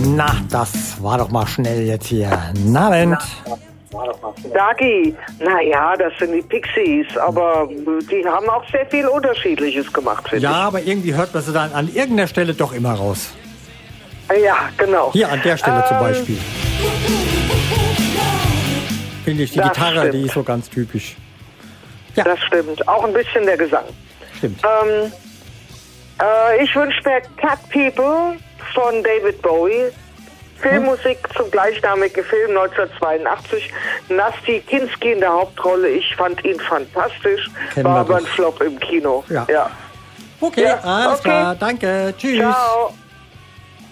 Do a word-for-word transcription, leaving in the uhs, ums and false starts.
Na, das war doch mal schnell jetzt hier. Na, Abend. Dagi, naja, das sind die Pixies, aber die haben auch sehr viel Unterschiedliches gemacht, finde Ja, ich. aber irgendwie hört man sie dann an irgendeiner Stelle doch immer raus. Ja, genau. Hier an der Stelle ähm, zum Beispiel. Finde ich die das Gitarre, stimmt. die ist so ganz typisch. Ja. Das stimmt. Auch ein bisschen der Gesang. Stimmt. Ähm, äh, ich wünsche mir Cat People von David Bowie. Filmmusik zum gleichnamigen Film neunzehnhundertzweiundachtzig. Nasty Kinski in der Hauptrolle. Ich fand ihn fantastisch. Kennen War wir aber ein doch. Flop im Kino. Ja. ja. Okay, Ja, alles okay. klar. Danke. Tschüss. Ciao.